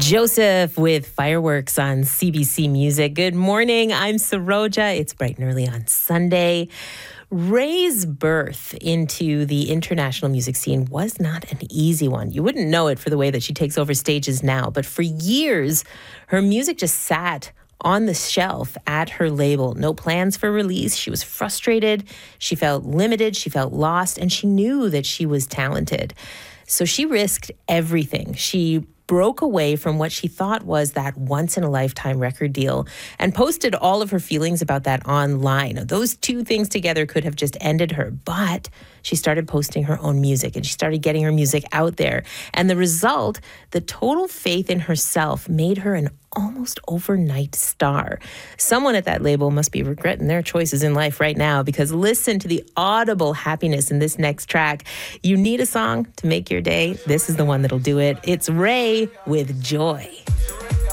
Joseph with Fireworks on CBC Music. Good morning. I'm Saroja. It's bright and early on Sunday. Ray's birth into the international music scene was not an easy one. You wouldn't know it for the way that she takes over stages now, but for years, her music just sat on the shelf at her label. No plans for release. She was frustrated. She felt limited. She felt lost, and she knew that she was talented. So she risked everything. She broke away from what she thought was that once-in-a-lifetime record deal and posted all of her feelings about that online. Those two things together could have just ended her, but she started posting her own music and she started getting her music out there. And the result, the total faith in herself made her an almost overnight star. Someone at that label must be regretting their choices in life right now, because listen to the audible happiness in this next track. You need a song to make your day. This is the one that'll do it. It's Ray with Joy.